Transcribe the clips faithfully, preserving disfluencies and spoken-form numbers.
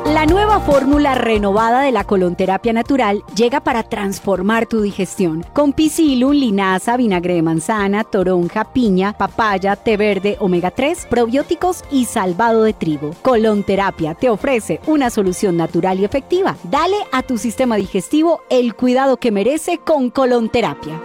La nueva fórmula renovada de la colonterapia natural llega para transformar tu digestión. Con Psyllium, linaza, vinagre de manzana, toronja, piña, papaya, té verde, omega tres, probióticos y salvado de trigo. Colonterapia te ofrece una solución natural y efectiva. Dale a tu sistema digestivo el cuidado que merece con colonterapia.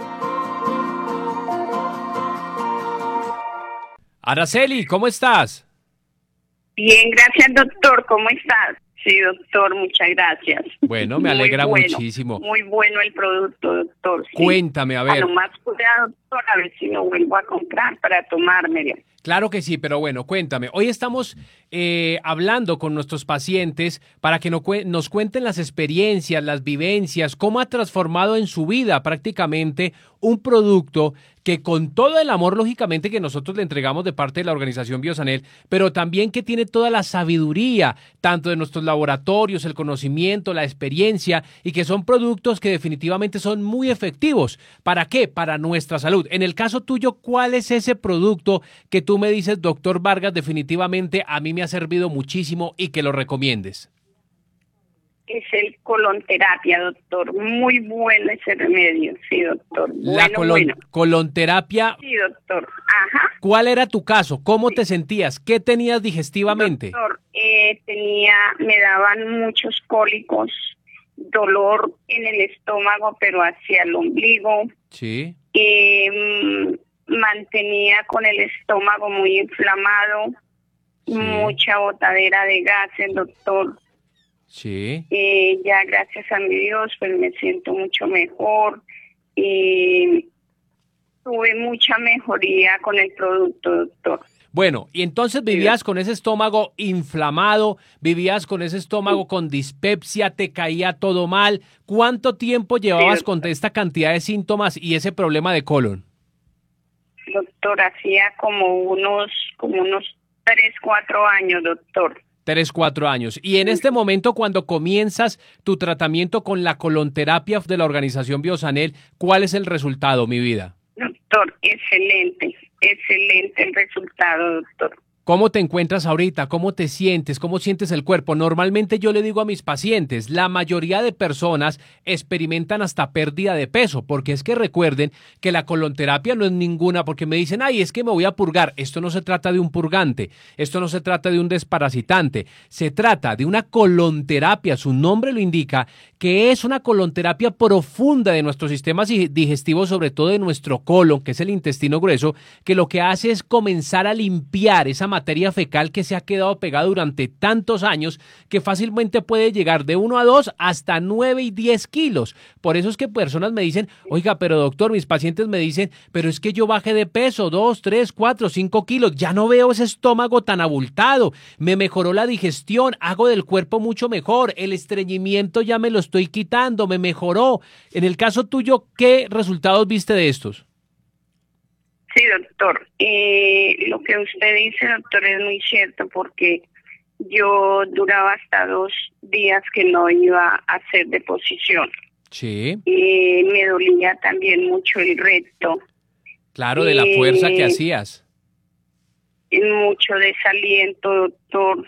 Araceli, ¿cómo estás? Bien, gracias, doctor. ¿Cómo estás? Sí, doctor, muchas gracias. Bueno, me alegra muy bueno, muchísimo. Muy bueno el producto, doctor. Sí. Cuéntame, a ver. A lo más cuidado, doctor, a ver si lo vuelvo a comprar para tomármelo. Claro que sí, pero bueno, cuéntame. Hoy estamos eh, hablando con nuestros pacientes para que no cu- nos cuenten las experiencias, las vivencias, cómo ha transformado en su vida prácticamente un producto que con todo el amor, lógicamente, que nosotros le entregamos de parte de la organización Biosanel, pero también que tiene toda la sabiduría, tanto de nuestros laboratorios, el conocimiento, la experiencia, y que son productos que definitivamente son muy efectivos. ¿Para qué? Para nuestra salud. En el caso tuyo, ¿cuál es ese producto que tú me dices, doctor Vargas, definitivamente a mí me ha servido muchísimo y que lo recomiendes? Es el colonterapia, doctor. Muy bueno ese remedio, sí, doctor. Bueno, la colon, bueno. colonterapia. Sí, doctor. Ajá. ¿Cuál era tu caso? ¿Cómo sí. te sentías? ¿Qué tenías digestivamente? Doctor, eh, tenía, me daban muchos cólicos, dolor en el estómago, pero hacia el ombligo. Sí. Eh, mantenía con el estómago muy inflamado, sí. Mucha botadera de gases, doctor. Sí. Eh, ya gracias a mi Dios, pues me siento mucho mejor. Eh, tuve mucha mejoría con el producto, doctor. Bueno, y entonces vivías sí. con ese estómago inflamado, vivías con ese estómago sí. con dispepsia, te caía todo mal. ¿Cuánto tiempo llevabas sí, con esta cantidad de síntomas y ese problema de colon? Doctor, hacía como unos, como unos tres, cuatro años, doctor. Tres, cuatro años. Y en este momento, cuando comienzas tu tratamiento con la colonterapia de la organización Biosanel, ¿cuál es el resultado, mi vida? Doctor, excelente, excelente el resultado, doctor. ¿Cómo te encuentras ahorita? ¿Cómo te sientes? ¿Cómo sientes el cuerpo? Normalmente yo le digo a mis pacientes, la mayoría de personas experimentan hasta pérdida de peso, porque es que recuerden que la colonterapia no es ninguna, porque me dicen, ay, es que me voy a purgar. Esto no se trata de un purgante, esto no se trata de un desparasitante, se trata de una colonterapia, su nombre lo indica, que es una colonterapia profunda de nuestro sistema digestivo, sobre todo de nuestro colon, que es el intestino grueso, que lo que hace es comenzar a limpiar esa materia fecal que se ha quedado pegada durante tantos años, que fácilmente puede llegar de uno a dos hasta nueve y diez kilos. Por eso es que personas me dicen, oiga, pero doctor, mis pacientes me dicen, pero es que yo bajé de peso, dos, tres, cuatro, cinco kilos, ya no veo ese estómago tan abultado, me mejoró la digestión, hago del cuerpo mucho mejor, el estreñimiento ya me lo estoy quitando, me mejoró. En el caso tuyo, ¿qué resultados viste de estos? Sí, doctor. Eh, lo que usted dice, doctor, es muy cierto porque yo duraba hasta dos días que no iba a hacer deposición. Sí. Eh, me dolía también mucho el recto. Claro, de la fuerza eh, que hacías. Mucho desaliento, doctor.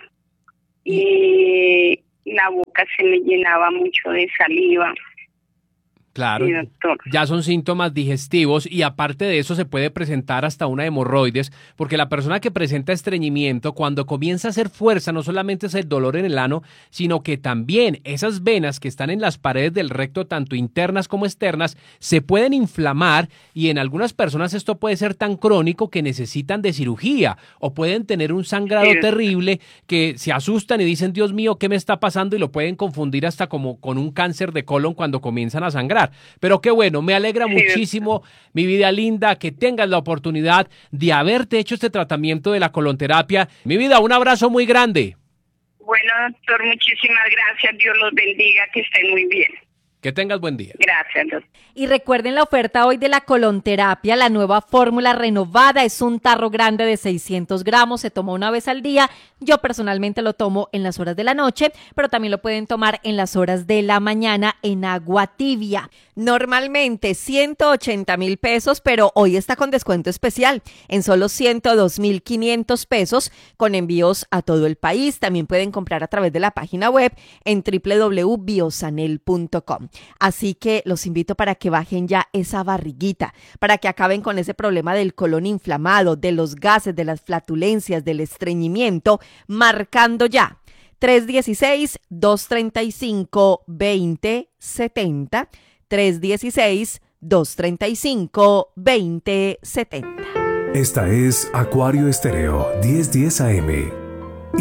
Y la boca se me llenaba mucho de saliva. Claro, sí, doctor. Ya son síntomas digestivos y aparte de eso se puede presentar hasta una hemorroides, porque la persona que presenta estreñimiento, cuando comienza a hacer fuerza, no solamente es el dolor en el ano, sino que también esas venas que están en las paredes del recto, tanto internas como externas, se pueden inflamar y en algunas personas esto puede ser tan crónico que necesitan de cirugía o pueden tener un sangrado sí. terrible que se asustan y dicen, Dios mío, ¿qué me está pasando? Y lo pueden confundir hasta como con un cáncer de colon cuando comienzan a sangrar. Pero qué bueno, me alegra sí. muchísimo, mi vida linda, que tengas la oportunidad de haberte hecho este tratamiento de la colonterapia. Mi vida, un abrazo muy grande. Bueno, doctor, muchísimas gracias. Dios los bendiga, que estén muy bien. Que tengas buen día. Gracias, doctor. Y recuerden la oferta hoy de la colonterapia, la nueva fórmula renovada, es un tarro grande de seiscientos gramos, se toma una vez al día. Yo personalmente lo tomo en las horas de la noche, pero también lo pueden tomar en las horas de la mañana en agua tibia. Normalmente ciento ochenta mil pesos, pero hoy está con descuento especial en solo ciento dos mil quinientos pesos con envíos a todo el país. También pueden comprar a través de la página web en doble u doble u doble u punto biosanel punto com. Así que los invito para que bajen ya esa barriguita, para que acaben con ese problema del colon inflamado, de los gases, de las flatulencias, del estreñimiento, marcando ya tres uno seis, dos tres cinco, dos cero siete cero, tres uno seis, dos tres cinco, dos cero siete cero. Esta es Acuario Estéreo diez diez A M.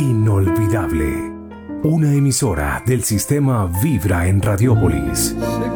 Inolvidable. Una emisora del sistema Vibra en Radiópolis.